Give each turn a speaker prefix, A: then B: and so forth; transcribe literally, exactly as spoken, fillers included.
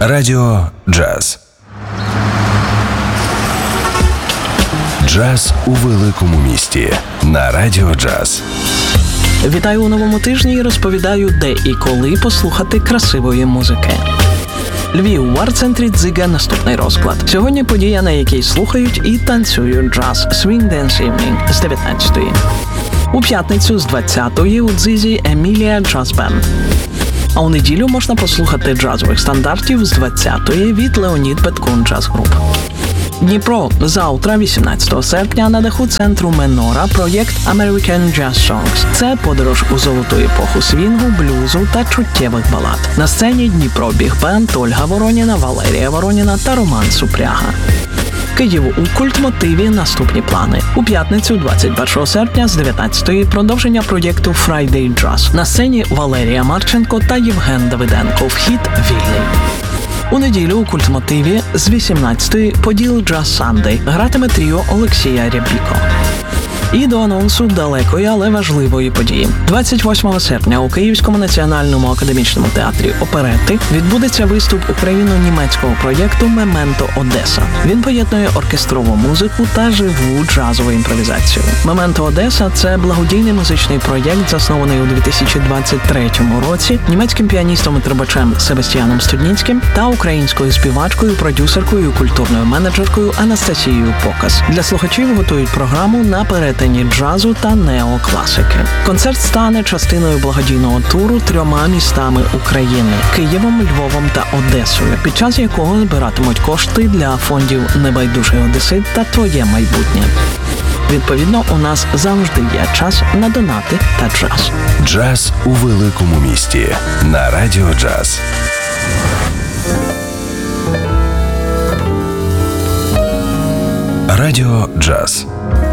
A: Радіо Джаз. Джаз у великому місті на Радіо Джаз.
B: Вітаю у новому тижні і розповідаю, де і коли послухати красивої музики. Львів, в арт-центрі Дзига наступний розклад. Сьогодні подія, на якій слухають і танцюють джаз Swing Dance Evening з дев'ятнадцятої. У п'ятницю з двадцятої у Дзизі Емілія Джаз Бенд. А у неділю можна послухати джазових стандартів з двадцятої від Леонід Петкун Джаз Груп. Дніпро. Завтра, вісімнадцятого серпня, на даху центру Менора проєкт American Jazz Songs. Це подорож у золоту епоху свінгу, блюзу та чуттєвих балад. На сцені Дніпро Біг Бенд, Ольга Вороніна, Валерія Вороніна та Роман Супряга. Київ у культмотиві наступні плани. У п'ятницю, двадцять першого серпня, з дев'ятнадцятої продовження проєкту Friday Jazz. На сцені Валерія Марченко та Євген Давиденко. Вхід вільний. У неділю у культмотиві з вісімнадцятої Поділ Джаз Сандей гратиме тріо Олексія Рябіко. І до анонсу далекої, але важливої події. двадцять восьмого серпня у Київському національному академічному театрі оперети відбудеться виступ україно-німецького проєкту «Мементо Одеса». Він поєднує оркестрову музику та живу джазову імпровізацію. «Мементо Одеса» – це благодійний музичний проєкт, заснований у дві тисячі двадцять третьому році німецьким піаністом і трубачем Себастьяном Студніцьким та українською співачкою, продюсеркою і культурною менеджеркою Анастасією Покас. Для слухачів готують програму на перетині джазу та неокласики. Концерт стане частиною благодійного туру трьома містами України – Києвом, Львовом та Одесою, під час якого збиратимуть кошти для фондів «Небайдужий одесит» та «Твоє майбутнє». Відповідно, у нас завжди є час на донати та джаз.
A: Джаз у великому місті на Радіо Джаз. Радіо Джаз.